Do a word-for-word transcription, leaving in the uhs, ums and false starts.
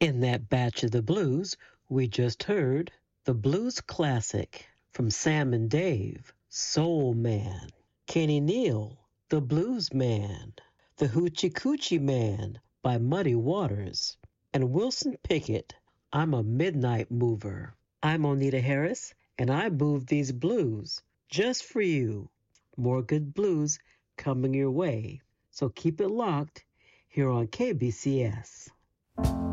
In that batch of the blues, we just heard the blues classic from Sam and Dave, Soul Man. Kenny Neal, The Blues Man. The Hoochie Coochie Man by Muddy Waters. And Wilson Pickett, I'm a Midnight Mover. I'm Onita Harris, and I move these blues just for you. More good blues coming your way. So keep it locked here on K B C S.